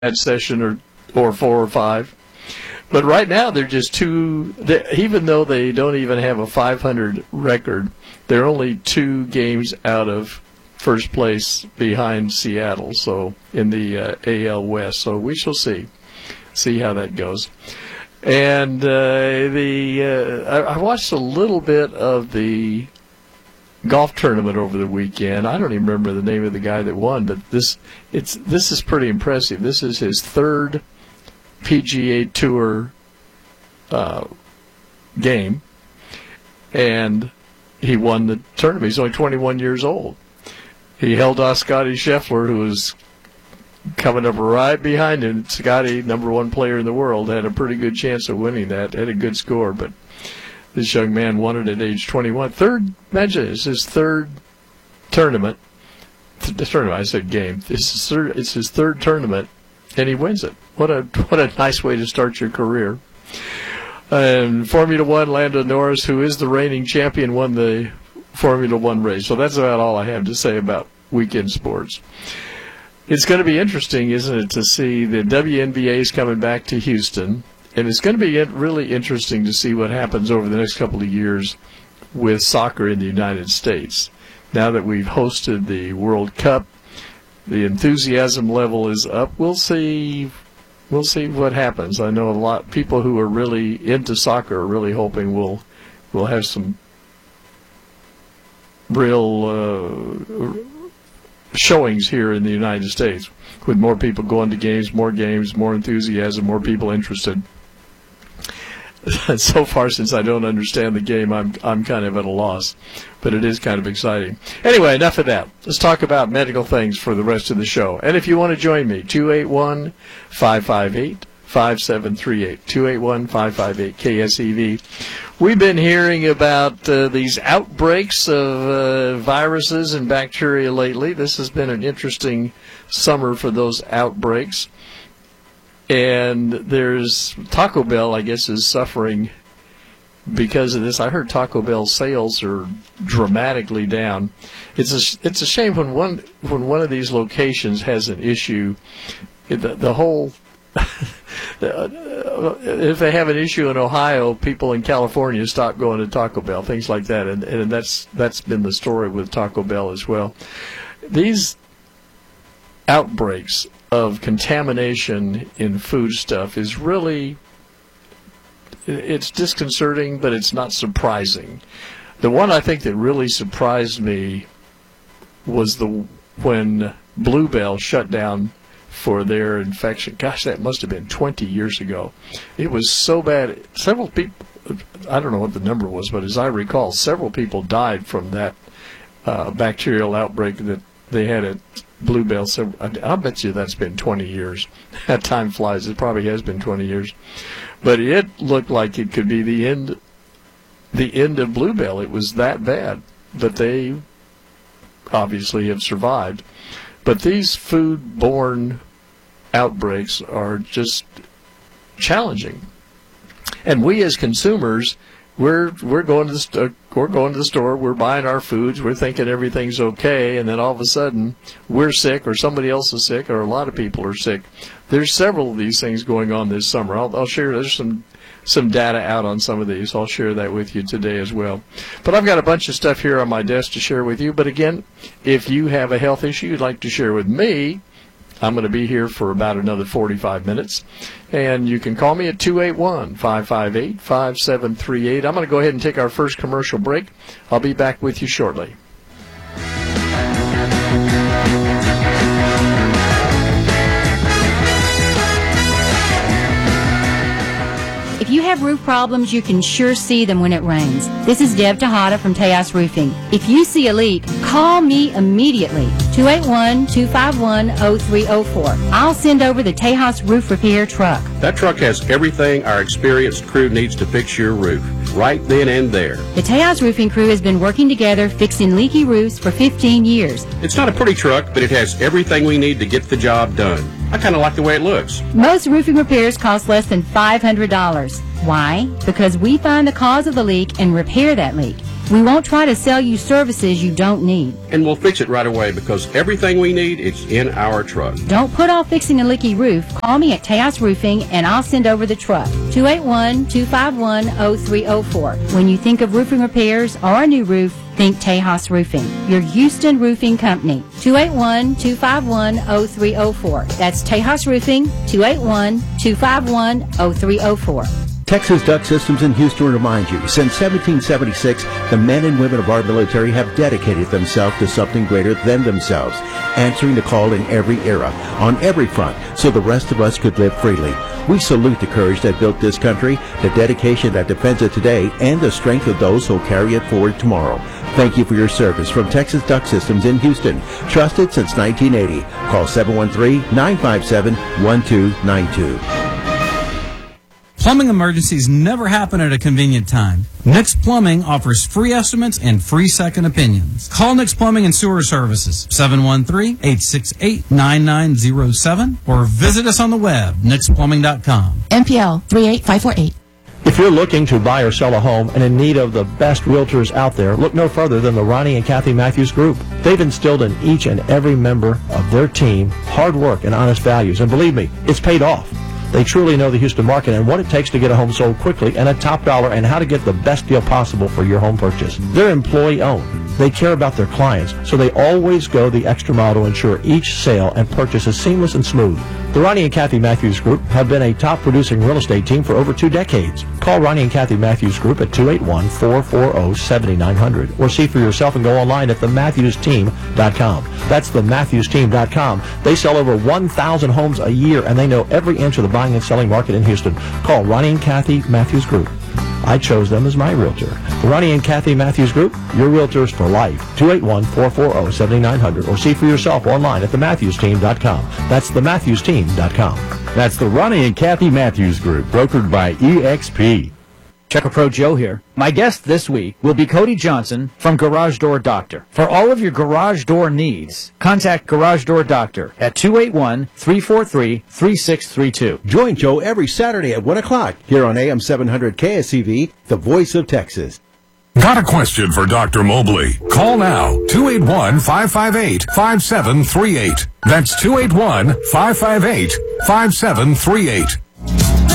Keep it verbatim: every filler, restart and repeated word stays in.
session or or four or five. But right now they're just two. They, even though they don't even have a five hundred record, they're only two games out of first place behind Seattle. So in the uh, A L West. So we shall see, see how that goes. And uh, the uh, I, I watched a little bit of the golf tournament over the weekend. I don't even remember the name of the guy that won, but this it's this is pretty impressive. This is his third P G A Tour uh, game, and he won the tournament. He's only twenty-one years old. He held off Scotty Scheffler, who was coming up right behind him. Scotty, number one player in the world, had a pretty good chance of winning that. Had a good score, but this young man won it at age twenty-one. Third, imagine it's his third tournament. Th- tournament, I said game. It's his third. It's his third tournament, and he wins it. What a what a nice way to start your career. And Formula One, Lando Norris, who is the reigning champion, won the Formula One race. So that's about all I have to say about weekend sports. It's going to be interesting, isn't it, to see the W N B A is coming back to Houston. And it's going to be really interesting to see what happens over the next couple of years with soccer in the United States. Now that we've hosted the World Cup, the enthusiasm level is up. We'll see. We'll see what happens. I know a lot of people who are really into soccer are really hoping we'll we'll have some real uh, showings here in the United States with more people going to games, more games, more enthusiasm, more people interested. So far, since I don't understand the game, I'm I'm kind of at a loss, but it is kind of exciting. Anyway, enough of that. Let's talk about medical things for the rest of the show. And if you want to join me, two eight one, five five eight, five seven three eight, two eight one, five five eight, K S E V. We've been hearing about uh, these outbreaks of uh, viruses and bacteria lately. This has been an interesting summer for those outbreaks. And there's Taco Bell, I guess, is suffering because of this. I heard Taco Bell sales are dramatically down. It's a it's a shame when one when one of these locations has an issue. The, the whole if they have an issue in Ohio, people in California stop going to Taco Bell, things like that, and and that's that's been the story with Taco Bell as well. These outbreaks of contamination in food stuff is really, it's disconcerting, but it's not surprising. The one I think that really surprised me was the when Blue Bell shut down for their infection. Gosh, that must have been twenty years ago. It was so bad. Several people, I don't know what the number was, but as I recall, several people died from that uh, bacterial outbreak that they had at Blue Bell. So I'll bet you that's been twenty years. That time flies. It probably has been twenty years. But it looked like it could be the end the end of Blue Bell. It was that bad. But they obviously have survived. But these food-borne outbreaks are just challenging. And we as consumers, We're we're going to the st- we're going to the store. We're buying our foods. We're thinking everything's okay, and then all of a sudden we're sick, or somebody else is sick, or a lot of people are sick. There's several of these things going on this summer. I'll, I'll share. There's some some data out on some of these. I'll share that with you today as well. But I've got a bunch of stuff here on my desk to share with you. But again, if you have a health issue you'd like to share with me, I'm going to be here for about another forty-five minutes. And you can call me at two eight one, five five eight, five seven three eight. I'm going to go ahead and take our first commercial break. I'll be back with you shortly. If you have roof problems, you can sure see them when it rains. This is Deb Tejada from Tejas Roofing. If you see a leak, call me immediately, two eight one, two five one, zero three zero four. I'll send over the Tejas Roof Repair truck. That truck has everything our experienced crew needs to fix your roof, right then and there. The Tejas Roofing crew has been working together fixing leaky roofs for fifteen years. It's not a pretty truck, but it has everything we need to get the job done. I kind of like the way it looks. Most roofing repairs cost less than five hundred dollars. Why? Because we find the cause of the leak and repair that leak. We won't try to sell you services you don't need. And we'll fix it right away because everything we need is in our truck. Don't put off fixing a leaky roof. Call me at Tejas Roofing and I'll send over the truck. two eight one, two five one, zero three zero four. When you think of roofing repairs or a new roof, think Tejas Roofing, your Houston roofing company. two eight one, two five one, zero three zero four. That's Tejas Roofing, two eight one, two five one, zero three zero four. Texas Duct Systems in Houston reminds you, since seventeen seventy-six, the men and women of our military have dedicated themselves to something greater than themselves, answering the call in every era, on every front, so the rest of us could live freely. We salute the courage that built this country, the dedication that defends it today, and the strength of those who will carry it forward tomorrow. Thank you for your service from Texas Duct Systems in Houston. Trusted since nineteen eighty. Call seven one three, nine five seven, one two nine two. Plumbing emergencies never happen at a convenient time. Nix Plumbing offers free estimates and free second opinions. Call Nix Plumbing and Sewer Services, seven one three, eight six eight, nine nine zero seven, or visit us on the web, nix plumbing dot com. M P L three eight five four eight. If you're looking to buy or sell a home and in need of the best realtors out there, look no further than the Ronnie and Kathy Matthews Group. They've instilled in each and every member of their team hard work and honest values, and believe me, it's paid off. They truly know the Houston market and what it takes to get a home sold quickly and at top dollar and how to get the best deal possible for your home purchase. They're employee-owned. They care about their clients, so they always go the extra mile to ensure each sale and purchase is seamless and smooth. The Ronnie and Kathy Matthews Group have been a top-producing real estate team for over two decades. Call Ronnie and Kathy Matthews Group at two eight one, four four zero, seven nine zero zero or see for yourself and go online at the matthews team dot com. That's the matthews team dot com. They sell over one thousand homes a year, and they know every inch of the buying and selling market in Houston. Call Ronnie and Kathy Matthews Group. I chose them as my realtor. The Ronnie and Kathy Matthews Group, your realtors for life. two eight one, four four zero, seven nine zero zero or see for yourself online at the matthews team dot com. That's the matthews team dot com. That's the Ronnie and Kathy Matthews Group, brokered by E X P. Checker Pro Joe here. My guest this week will be Cody Johnson from Garage Door Doctor. For all of your garage door needs, contact Garage Door Doctor at two eight one, three four three, three six three two. Join Joe every Saturday at one o'clock here on A M seven hundred K S E V, the voice of Texas. Got a question for Doctor Mobley? Call now, two eight one, five five eight, five seven three eight. That's two eight one, five five eight, five seven three eight.